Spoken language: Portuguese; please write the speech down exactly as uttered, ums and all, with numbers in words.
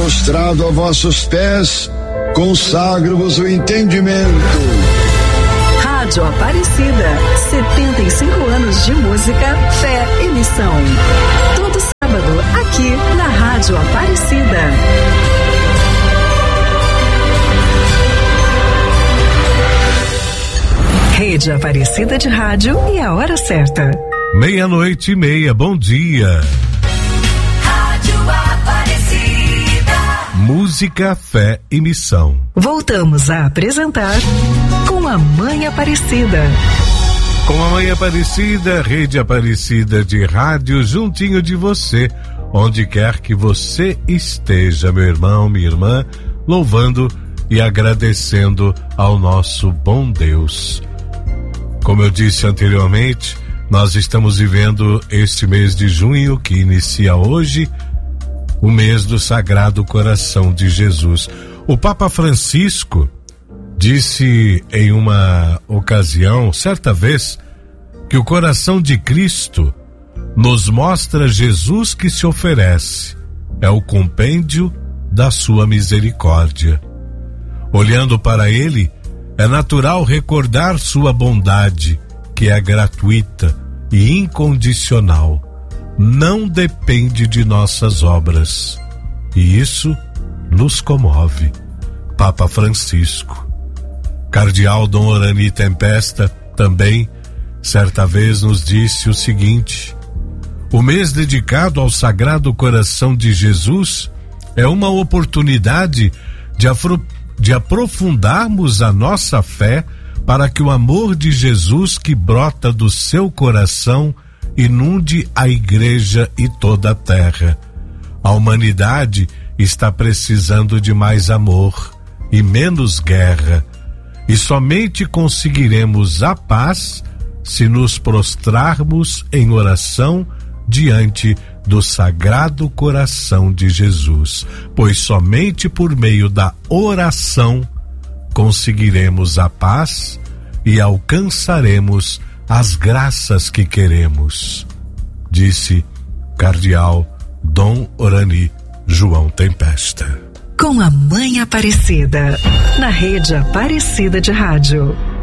prostrado a vossos pés, consagro-vos o entendimento. Rádio Aparecida, setenta e cinco anos de música, fé e missão. Todo sábado, aqui na Rádio Aparecida. Rede Aparecida de Rádio e a hora certa. Meia-noite e meia, bom dia. Rádio Aparecida. Música, fé e missão. Voltamos a apresentar Com a Mãe Aparecida. Com a Mãe Aparecida, Rede Aparecida de Rádio, juntinho de você, onde quer que você esteja, meu irmão, minha irmã, louvando e agradecendo ao nosso bom Deus. Como eu disse anteriormente, nós estamos vivendo este mês de junho, que inicia hoje, o mês do Sagrado Coração de Jesus. O Papa Francisco disse em uma ocasião, certa vez, que o coração de Cristo nos mostra Jesus que se oferece. É o compêndio da sua misericórdia. Olhando para ele, é natural recordar sua bondade, que é gratuita e incondicional. Não depende de nossas obras. E isso nos comove. Papa Francisco. Cardeal Dom Orani Tempesta também, certa vez, nos disse o seguinte: o mês dedicado ao Sagrado Coração de Jesus é uma oportunidade de afro de aprofundarmos a nossa fé para que o amor de Jesus que brota do seu coração inunde a igreja e toda a terra. A humanidade está precisando de mais amor e menos guerra, e somente conseguiremos a paz se nos prostrarmos em oração diante do Sagrado Coração de Jesus, pois somente por meio da oração conseguiremos a paz e alcançaremos as graças que queremos, disse Cardeal Dom Orani João Tempesta. Com a Mãe Aparecida, na Rede Aparecida de Rádio.